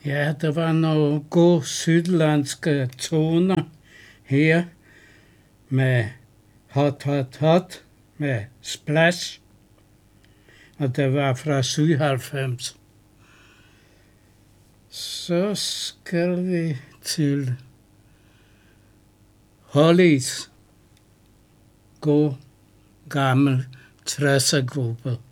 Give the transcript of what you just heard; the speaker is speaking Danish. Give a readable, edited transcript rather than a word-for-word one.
Ja, der var nogle gode sydlandske toner her med Hot Hot Hot med Splash, og det var fra 97. Så skal vi til Hollies, god gammel 60'er gruppe.